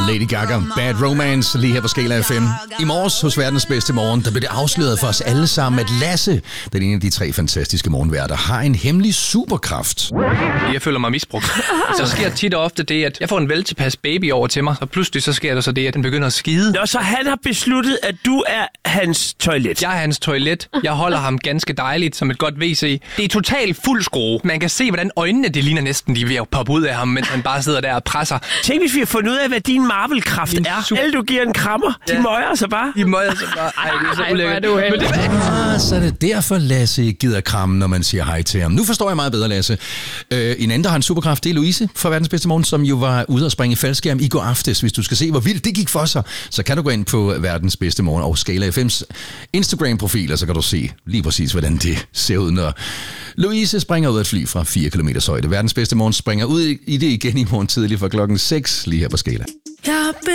Lady Gaga, Bad Romance, lige her på Skala FM. I morges hos Verdens Bedste Morgen, der blev det afsløret for os alle sammen, at Lasse, den ene af de 3 fantastiske morgenværter, har en hemmelig superkraft. Jeg føler mig misbrugt. Så sker tit og ofte det, at jeg får en veltilpas baby over til mig, og pludselig så sker der så det, at den begynder at skide. Nå, så han har besluttet, at du er hans toilet. Jeg er hans toilet. Jeg holder ham ganske dejligt som et godt WC. Det er totalt fuld skrue. Man kan se, hvordan øjnene, det ligner næsten, de er ved at poppe ud af ham, mens han bare sidder der og presser. Tænk, hvis vi har fundet ud af, hvad din Marvel-kraft er. Alle, du giver en krammer. De møjer sig bare. De møjer sig bare. Ej, det er så ulækkert. Så er det derfor, Lasse ikke gider kramme, når man siger hej til ham. Nu forstår jeg meget bedre, Lasse. En anden, der har en superkraft, det er Louise fra Verdens Bedste Morgen, som jo var ude at springe faldskærm i går aftes. Hvis du skal se, hvor vildt det gik for sig, så kan du gå ind på Verdens Bedste Morgen og Skala FM's Instagram-profil, og så kan du se lige præcis, hvordan det ser ud, når Louise springer ud af et fly fra 4 km højde. Verdens Bedste Morgen springer ud i det igen i morgen tidlig fra klokken 6, lige her på Skala.